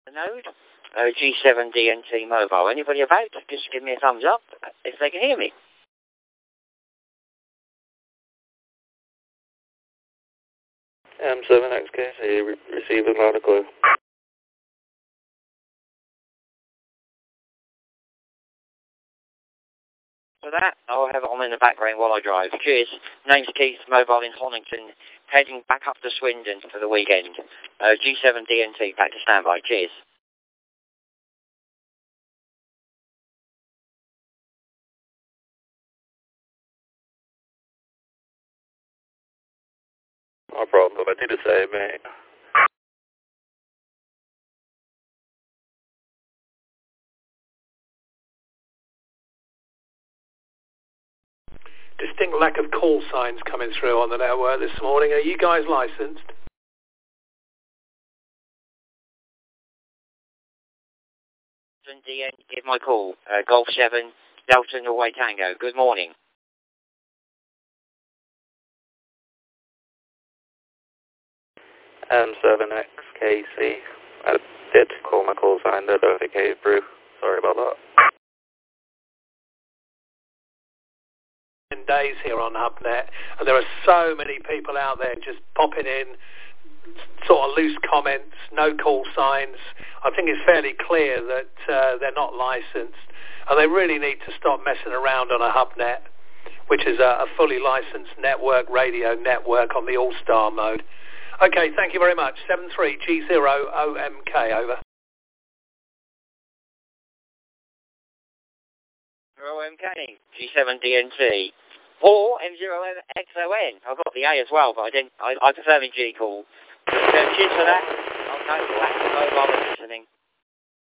Node, G7DNT mobile. Anybody about? Just give me a thumbs up if they can hear me. M7XK, receiving loud and clear. For that, I'll have it on in the background while I drive. Cheers. Name's Keith, mobile in Honington, heading back up to Swindon for the weekend. G7DNT, back to standby. Cheers. No problem, I do the same, mate. Distinct lack of call signs coming through on the network this morning. Are you guys licensed? DN, give my call. Golf 7, Delta Norway Tango. Good morning. M7XKC. I did call my call sign, I don't think it came through. Sorry about that. Days here on HubNet, and there are so many people out there just popping in sort of loose comments, no call signs. I think it's fairly clear that they're not licensed, and they really need to stop messing around on a HubNet, which is a fully licensed network, radio network on the All-Star mode. Okay, thank you very much. 73G0OMK, over. OMK, G7DNT. Or M0XON. I've got the A as well, but I prefer the G call. Cheers for that. I'll take the mobile.